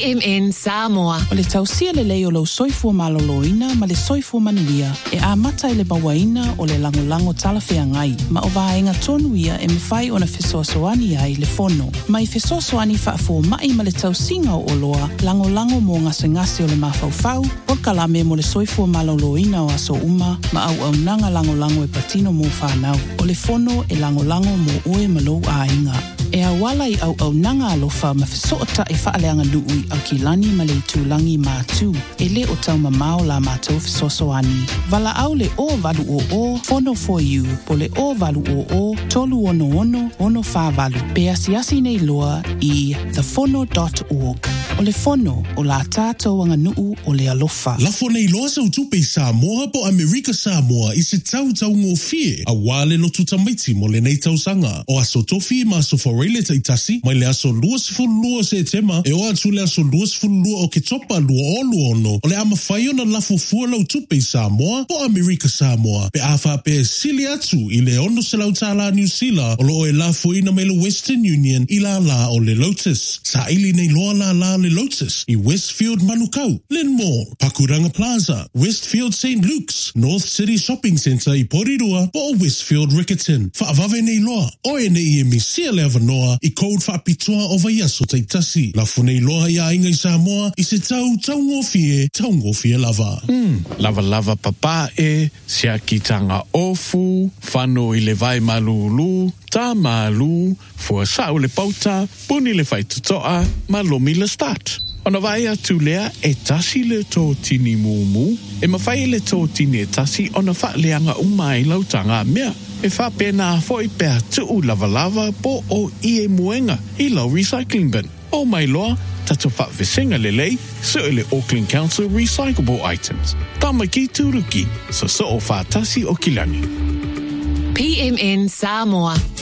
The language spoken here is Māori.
PMN Samoa. O le tausia le lei o lo soifua maloloina ma le soifua manuia e a mata le bawaina o le lango talafea ngai ma o vaenga tonuia e mwhai o na fesoasoani ai le fono. Mai fesoasoani whaafo mai ma le tausinga o loa lango mo ngase o le mafaufau o kalame mo le soifua maloloina o aso uma ma au nanga lango e patino mo whanau. O le fono e lango mo oe malou a inga. E a wala I au nanga alofa ma fesoota e whaaleanga luui au ki lani ma le tūlangi mātū. E le o tau mamao la mātou fesosoani. Vala au le o valu o fono for you po le o valu o tolu ono whāvalu. Pe asiasi nei loa I thefono.org. O le fono o la tātou anga nuu o le alofa. Lafo nei loa sa utupe Samoa po Amerika Samoa I se tau ngō fie. A wale lo tutamaiti mo le nei tausanga. O aso tofi ma aso forele taitasi. Mai le aso lua se tema. E o atu le aso lua o ke topa lua ono. O le ama whai ona lafo fua lau tupe Samoa po Amerika Samoa. Pe awha pe sili atu I le ono se lau tala New Zealand. O lo e lafo ina me le Western Union I la o le Lotus. Sa ili nei loa la le Lotus I Westfield Manukau, Linmore, Pakuranga Plaza, Westfield St. Luke's, North City Shopping Centre I Porirua, po Westfield Rickerton. Whaavave nei loa, oe nei e misia le avanoa I code whaapitoa o vaiaso taitasi. Lafu nei loa I a inga I Samoa I se tau ngofie lava. Lava papa e, sia kitanga ofu, whano I le vai malulu, tā malu, fua sau le pauta, puni le whai tutoa, ma lomi le start. Ona vai atu lea e tasi le tō tini mumu, e mawhai le tō tini e tasi ona wha leanga umai lautanga mea. E wha pēnā fwoi pēr tuu lava po o I e muenga I lau recycling bin. O mai loa, tatu wha vesenga le lei, so le Auckland Council recyclable items. Tama ki turuki, so o wha tasi o kilani. PMN Samoa.